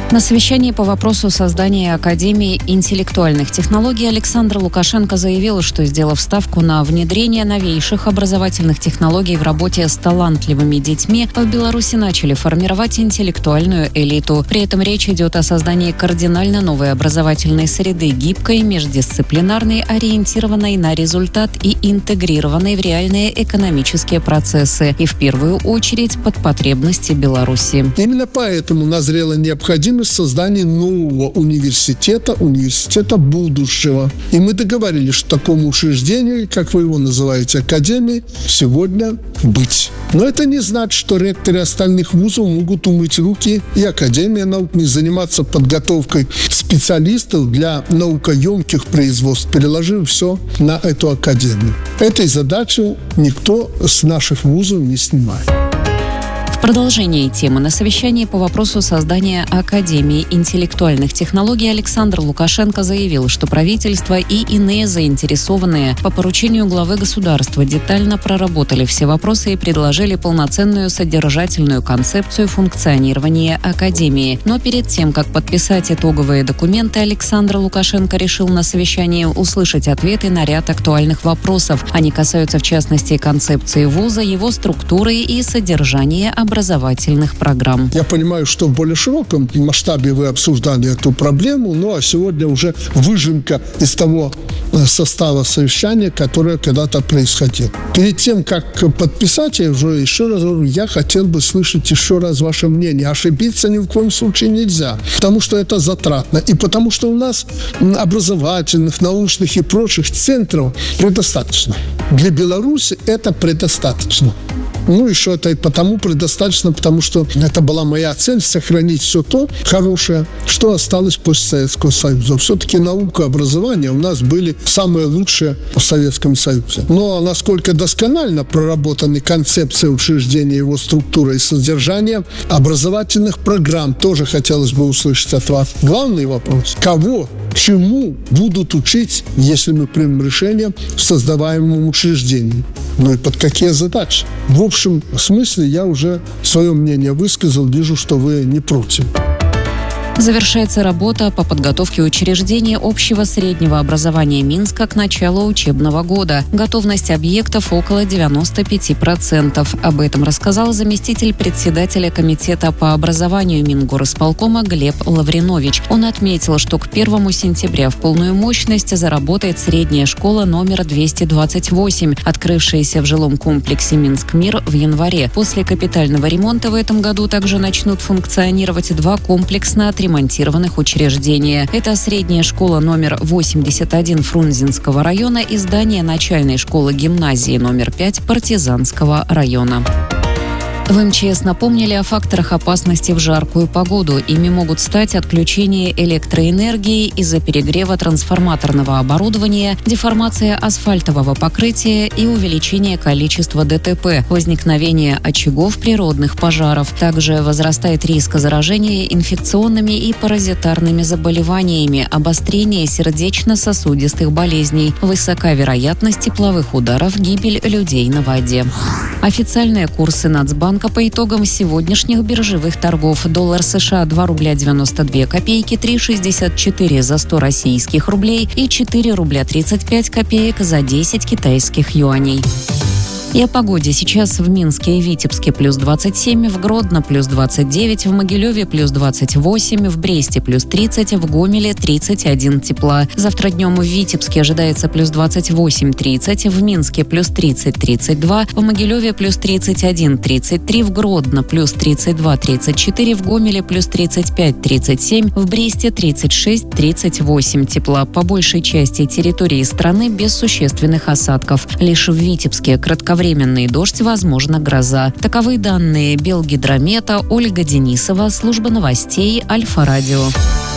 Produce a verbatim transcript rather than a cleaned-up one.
На совещании по вопросу создания Академии интеллектуальных технологий Александр Лукашенко заявил, что, сделав ставку на внедрение новейших образовательных технологий в работе с талантливыми детьми, в Беларуси начали формировать интеллектуальную элиту. При этом речь идет о создании кардинально новой образовательной среды, гибкой, междисциплинарной, ориентированной на результат и интегрированной в реальные экономические процессы и, в первую очередь, под потребности Беларуси. Именно поэтому назрела необходимость создания нового университета, университета будущего. И мы договорились, что такому учреждению, как вы его называете, академией, сегодня быть. Но это не значит, что ректоры остальных вузов могут умыть руки, и Академия наук не заниматься подготовкой специалистов для наукоемких производств, переложив все на эту академию. Этой задачи никто с наших вузов не снимает. В продолжении темы на совещании по вопросу создания Академии интеллектуальных технологий Александр Лукашенко заявил, что правительство и иные заинтересованные по поручению главы государства детально проработали все вопросы и предложили полноценную содержательную концепцию функционирования Академии. Но перед тем, как подписать итоговые документы, Александр Лукашенко решил на совещании услышать ответы на ряд актуальных вопросов. Они касаются, в частности, концепции вуза, его структуры и содержания образовательных программ. Я понимаю, что в более широком масштабе вы обсуждали эту проблему, ну а сегодня уже выжимка из того состава совещания, которое когда-то происходило. Перед тем, как подписать, я уже еще раз говорю, я хотел бы слышать еще раз ваше мнение. Ошибиться ни в коем случае нельзя, потому что это затратно. И потому что у нас образовательных, научных и прочих центров предостаточно. Для Беларуси это предостаточно. Ну, еще это и потому предостаточно, потому что это была моя цель — сохранить все то хорошее, что осталось после Советского Союза. Все-таки наука и образование у нас были самые лучшие в Советском Союзе. Но насколько досконально проработаны концепции учреждения, его структура и содержание образовательных программ, тоже хотелось бы услышать от вас. Главный вопрос — кого, чему будут учить, если мы примем решение в создаваемом учреждении? Ну и под какие задачи? В общем смысле я уже свое мнение высказал, вижу, что вы не против. Завершается работа по подготовке учреждения общего среднего образования Минска к началу учебного года. Готовность объектов около девяноста пяти процентов. Об этом рассказал заместитель председателя комитета по образованию Мингорисполкома Глеб Лавринович. Он отметил, что к первому сентября в полную мощность заработает средняя школа номер двести двадцать восемь, открывшаяся в жилом комплексе «Минск-Мир» в январе. После капитального ремонта в этом году также начнут функционировать два комплексно отремонтированных ремонтированных учреждения. Это средняя школа номер восемьдесят один Фрунзенского района и здание начальной школы-гимназии номер пять Партизанского района. В эм че эс напомнили о факторах опасности в жаркую погоду. Ими могут стать отключение электроэнергии из-за перегрева трансформаторного оборудования, деформация асфальтового покрытия и увеличение количества дэ тэ пэ, возникновение очагов природных пожаров. Также возрастает риск заражения инфекционными и паразитарными заболеваниями, обострение сердечно-сосудистых болезней, высока вероятность тепловых ударов, гибель людей на воде. Официальные курсы Нацбанка по итогам сегодняшних биржевых торгов. Доллар США два рубля девяносто две копейки, три шестьдесят четыре за сто российских рублей и четыре рубля тридцать пять копеек за десять китайских юаней. И о погоде. Сейчас в Минске и Витебске плюс двадцать семь, в Гродно плюс двадцать девять, в Могилеве плюс двадцать восемь, в Бресте плюс тридцать, в Гомеле тридцать один тепла. Завтра днем в Витебске ожидается плюс двадцать восемь тридцать, в Минске плюс тридцать тридцать два, в Могилеве плюс тридцать один тридцать три, в Гродно плюс тридцать два тридцать четыре, в Гомеле плюс тридцать пять тридцать семь, в Бресте тридцать шесть тридцать восемь тепла. По большей части территории страны без существенных осадков. Лишь в Витебске кратковременный Временный дождь, возможно, гроза. Таковы данные Белгидромета. Ольга Денисова, служба новостей Альфа-Радио.